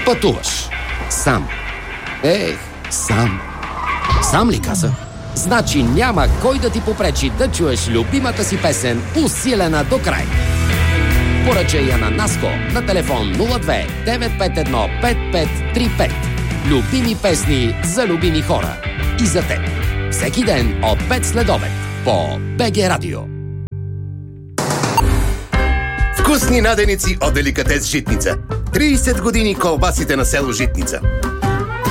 Пътуваш. Сам. Сам. Сам ли каза? Значи няма кой да ти попречи да чуеш любимата си песен, усилена до край. Поръчай я на Наско на телефон 02 951 5535. Любими песни за любими хора. И за теб. Всеки ден от 5 следобед по БГ Радио. Вкусни наденици от деликатес Житница. 30 години колбасите на село Житница.